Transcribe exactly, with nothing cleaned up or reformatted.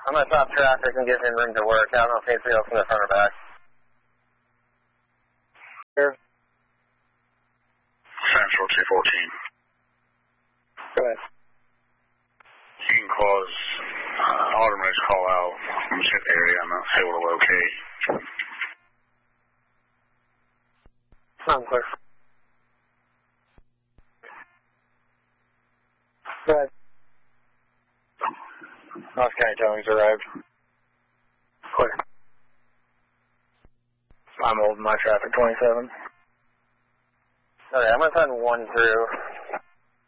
I'm going to stop traffic and give him room to work. I don't know if anybody else in the front or back. Here. Central two fourteen. Go ahead. You can cause uh, automated call out. I'm just hit the area. I'm not able to locate. I'm clear. Go ahead. Knox County Towing's arrived. Clear. I'm holding my traffic twenty-seven. Okay, I'm going to send one through.